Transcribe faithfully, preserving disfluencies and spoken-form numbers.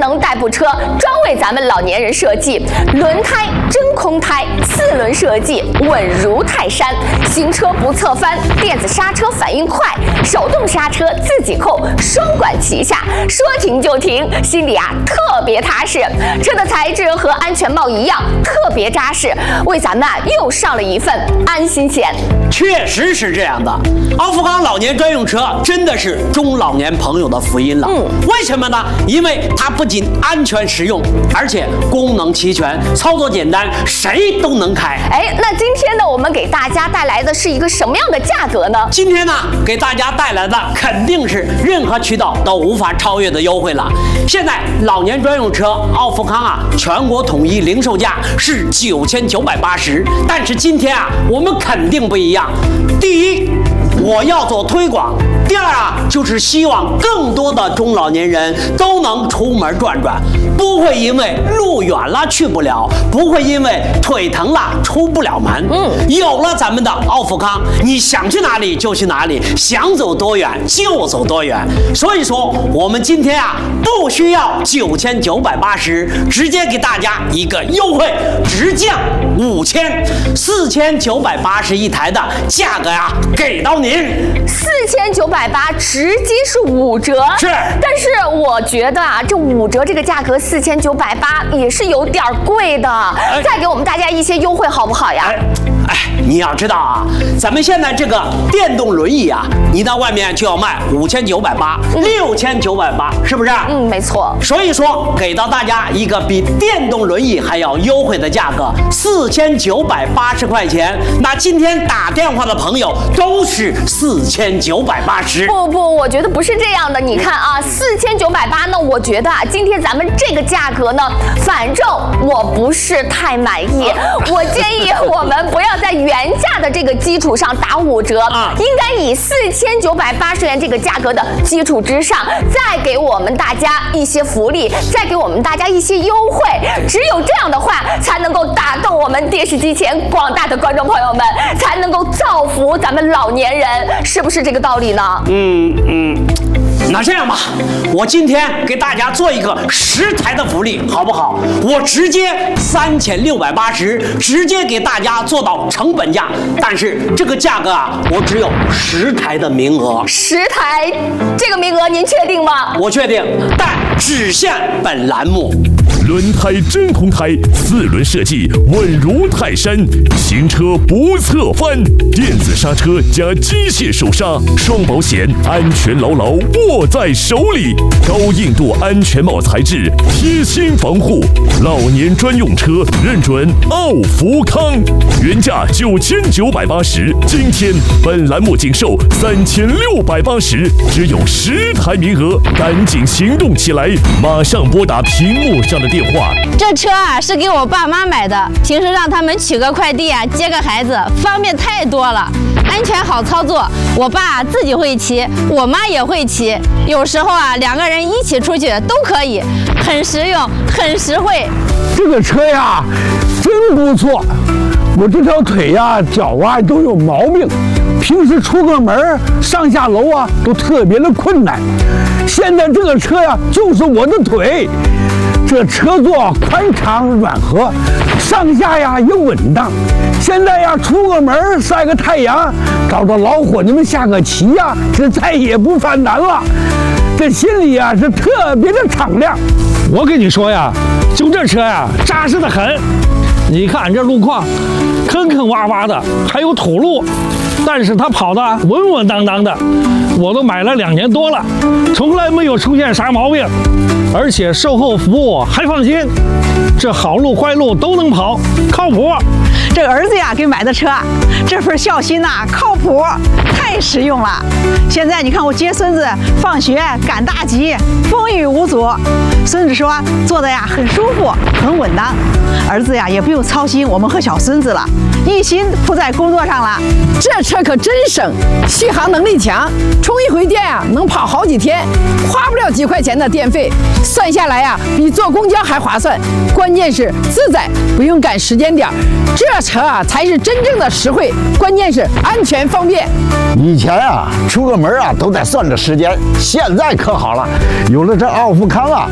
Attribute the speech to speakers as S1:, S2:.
S1: 能代步车专为咱们老年人设计，轮胎真空胎，四轮设计，稳如泰山，行车不侧翻，电子刹车反应快，手动刹车自己扣，双管齐下，说停就停，心里啊特别踏实。车的材质和安全帽一样，特别扎实，为咱们啊又上了一份安心险。
S2: 确实是这样的，奥富康老年专用车真的是中老年朋友的福音了。嗯，为什么呢？因为它不仅安全实用，而且功能齐全，操作简单，谁都能开。
S1: 哎，那今天呢，我们给大家带来的是一个什么样的价格呢？
S2: 今天呢，给大家带来的肯定是任何渠道都无法超越的优惠了。现在老年专用车奥富康啊，全国统一零售价是九千九百八十，但是今天啊，我们肯定不一样。第一，我要做推广；第二啊，就是希望更多的中老年人都能出门转转，不会因为路远了去不了，不会因为腿疼了出不了门。嗯，有了咱们的奥富康，你想去哪里就去哪里，想走多远就走多远。所以说，我们今天啊，不需要九千九百八十，直接给大家一个优惠，直降五千，四千九百八十一台的价格呀、啊，给到您。
S1: 四千九百八直接是五折，
S2: 是。
S1: 但是我觉得啊，这五折这个价格四千九百八也是有点贵的，哎、再给我们大家一些优惠好不好呀？
S2: 哎哎，你要知道啊，咱们现在这个电动轮椅啊，你到外面就要卖五千九百八、六千九百八，是不是？
S1: 嗯，没错。
S2: 所以说，给到大家一个比电动轮椅还要优惠的价格，四千九百八十块钱。那今天打电话的朋友都是四千九百八十。
S1: 不不，我觉得不是这样的。你看啊，四千九百八呢，我觉得啊，今天咱们这个价格呢，反正我不是太满意。我建议我们不要在原价的这个基础上打五折，啊、应该以四千九百八十元这个价格的基础之上，再给我们大家一些福利，再给我们大家一些优惠。只有这样的话，才能够打动我们电视机前广大的观众朋友们，才能够造福咱们老年人，是不是这个道理呢？
S2: 嗯嗯。那这样吧，我今天给大家做一个十台的福利，好不好？我直接三千六百八十，直接给大家做到成本价。但是这个价格啊，我只有十台的名额。
S1: 十台，这个名额您确定吗？
S2: 我确定，但只限本栏目。
S3: 轮胎真空胎，四轮设计，稳如泰山，行车不侧翻，电子刹车加机械手刹，双保险，安全牢牢握在手里，高硬度安全帽材质，贴心防护，老年专用车认准奥福康，原价九千九百八十，今天本栏目仅售三千六百八十，只有十台名额，赶紧行动起来，马上拨打屏幕上的电话。
S4: 这车啊是给我爸妈买的，平时让他们取个快递啊，接个孩子，方便太多了，安全好操作。我爸自己会骑，我妈也会骑，有时候啊两个人一起出去都可以，很实用，很实惠。
S5: 这个车呀，真不错。我这条腿呀、脚啊都有毛病，平时出个门上下楼啊都特别的困难。现在这个车呀，就是我的腿。这车座宽敞软和，上下呀也稳当。现在呀，出个门晒个太阳，找着老伙计们下个棋呀，这再也不犯难了。这心里呀是特别的敞亮。
S6: 我跟你说呀，就这车呀，扎实的很。你看这路况，坑坑洼洼的，还有土路，但是它跑的稳稳当当的。我都买了两年多了，从来没有出现啥毛病，而且售后服务还放心，这好路坏路都能跑，靠谱。
S7: 这儿子呀给买的车，这份孝心呐、啊、靠谱，太实用了。现在你看我接孙子放学赶大集，风雨无阻。孙子说坐的呀很舒服，很稳当。儿子呀也不用操心我们和小孙子了，一心扑在工作上了。
S8: 这车可真省，续航能力强，充一回电啊能跑好几天，花不了几块钱的电费，算下来呀比坐公交还划算。关键是自在，不用赶时间点，这车啊才是真正的实惠，关键是安全方便。
S5: 以前啊出个门啊都得算着时间，现在可好了，有了这奥富康啊。